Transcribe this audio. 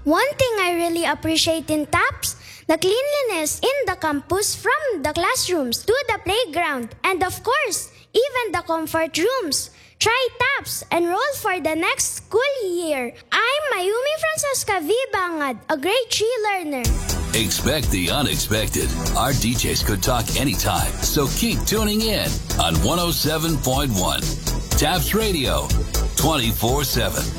One thing I really appreciate in TAPS, the cleanliness in the campus from the classrooms to the playground, and of course, even the comfort rooms. Try TAPS, enroll for the next school year. I'm Mayumi Francesca V. Bangad, a grade 3 learner. Expect the unexpected. Our DJs could talk anytime, so keep tuning in on 107.1 TAPS Radio 24/7.